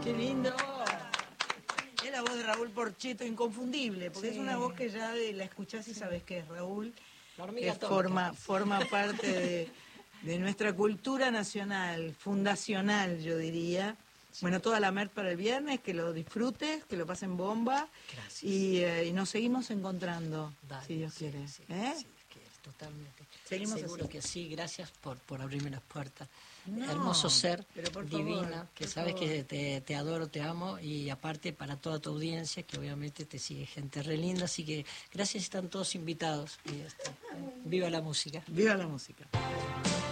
Qué lindo. Es la voz de Raúl Porcheto, inconfundible, porque Sí. es una voz que ya la escuchás y sabes que es Raúl, La hormiga que atómica. forma parte de nuestra cultura nacional, fundacional, yo diría. Sí. Bueno, toda la merch para el viernes, que lo disfrutes, que lo pasen bomba. Gracias. Y nos seguimos encontrando, Dale, si Dios sí, quiere. sí, ¿Eh? sí, totalmente. Seguimos Seguro así. que sí, gracias por abrirme las puertas. No, Hermoso ser, pero por divina, favor, que por sabes favor. que te adoro, te amo, y aparte para toda tu audiencia, que obviamente te sigue gente re linda, así que gracias, están todos invitados. Y viva la música. Viva la música.